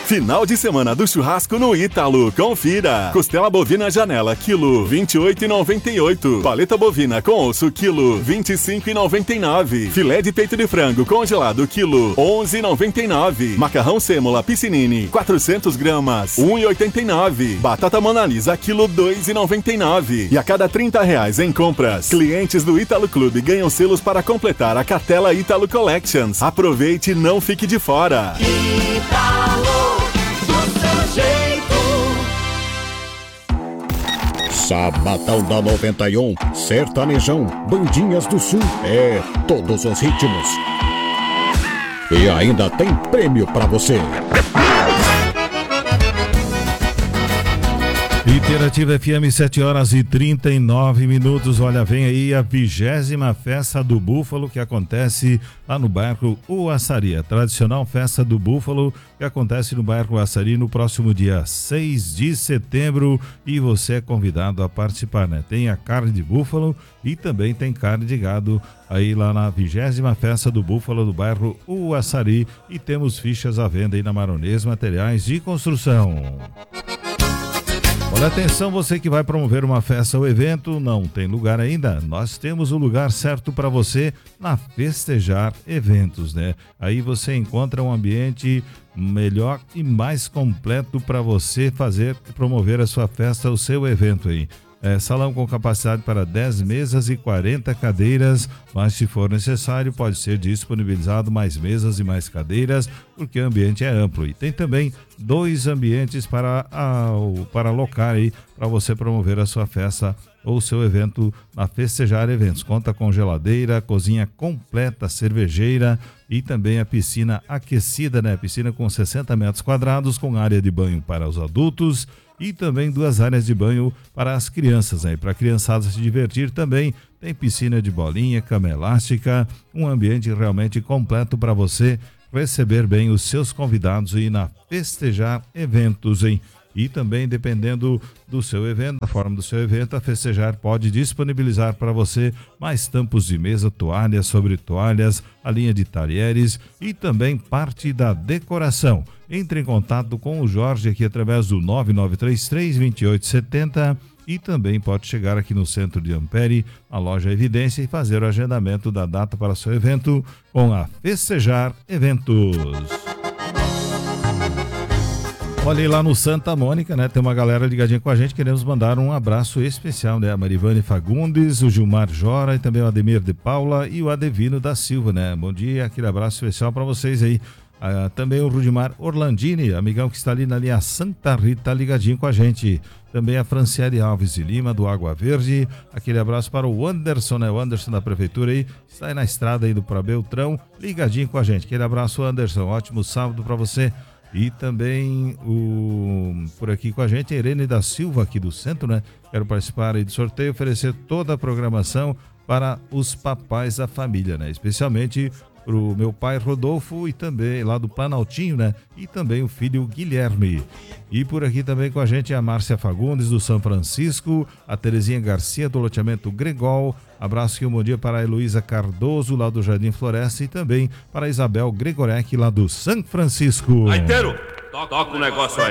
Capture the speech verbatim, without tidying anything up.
Final de semana do churrasco no Ítalo. Confira. Costela bovina janela, quilo, vinte e oito reais e noventa e oito centavos. Paleta bovina com osso, quilo, vinte e cinco reais e noventa e nove centavos. Filé de peito de frango congelado, quilo, onze reais e noventa e nove centavos. Macarrão sêmola piscinini, quatrocentas gramas, um real e oitenta e nove centavos. Batata Mona Lisa, quilo, dois reais e noventa e nove centavos. E a cada trinta reais em compras, clientes do Ítalo Clube ganham selos para completar a cartela Ítalo Collections. Aproveite e não fique de fora. Ítalo, do seu jeito. Sabadão da noventa e um, Sertanejão, Bandinhas do Sul, é todos os ritmos. E ainda tem prêmio pra você. Interativa F M, sete horas e trinta e nove minutos. Olha, vem aí a vigésima festa do Búfalo, que acontece lá no bairro Uaçari. A tradicional festa do Búfalo, que acontece no bairro Uaçari no próximo dia seis de setembro. E você é convidado a participar, né? Tem a carne de búfalo e também tem carne de gado aí lá na vigésima festa do Búfalo do bairro Uaçari. E temos fichas à venda aí na Maronês Materiais de Construção. Olha, atenção, você que vai promover uma festa ou evento, não tem lugar ainda? Nós temos o lugar certo para você na Festejar Eventos, né? Aí você encontra um ambiente melhor e mais completo para você fazer, promover a sua festa, o seu evento aí. É, salão com capacidade para dez mesas e quarenta cadeiras, mas se for necessário pode ser disponibilizado mais mesas e mais cadeiras, porque o ambiente é amplo. E tem também dois ambientes para, a, para alocar aí, para você promover a sua festa ou seu evento na Festejar Eventos. Conta com geladeira, cozinha completa, cervejeira e também a piscina aquecida, né? Piscina com sessenta metros quadrados, com área de banho para os adultos e também duas áreas de banho para as crianças, né? Para a criançada se divertir também. Tem piscina de bolinha, cama elástica, um ambiente realmente completo para você receber bem os seus convidados e na Festejar Eventos, hein? E também, dependendo do seu evento, da forma do seu evento, a Festejar pode disponibilizar para você mais tampos de mesa, toalhas sobre toalhas, a linha de talheres e também parte da decoração. Entre em contato com o Jorge aqui através do nove nove três três, dois oito sete zero e também pode chegar aqui no centro de Ampere, a loja Evidência, e fazer o agendamento da data para seu evento com a Festejar Eventos. Olha aí lá no Santa Mônica, né? Tem uma galera ligadinha com a gente. Queremos mandar um abraço especial, né? A Marivane Fagundes, o Gilmar Jora e também o Ademir de Paula e o Adevino da Silva, né? Bom dia, aquele abraço especial para vocês aí. Ah, também o Rudimar Orlandini, amigão que está ali na linha Santa Rita, ligadinho com a gente. Também a Franciele Alves de Lima, do Água Verde. Aquele abraço para o Anderson, né? O Anderson da Prefeitura aí, está aí na estrada aí do Pra Beltrão, ligadinho com a gente. Aquele abraço, Anderson. Ótimo sábado para você. E também o, por aqui com a gente, a Irene da Silva, aqui do centro, né? Quero participar aí do sorteio, oferecer toda a programação para os papais da família, né? Especialmente para o meu pai Rodolfo e também lá do Planaltinho, né? E também o filho Guilherme. E por aqui também com a gente a Márcia Fagundes, do São Francisco, a Terezinha Garcia, do loteamento Gregol. Abraço e um bom dia para a Heloísa Cardoso, lá do Jardim Floresta, e também para a Isabel Gregorek, lá do São Francisco. Aiteiro, toca o negócio aí.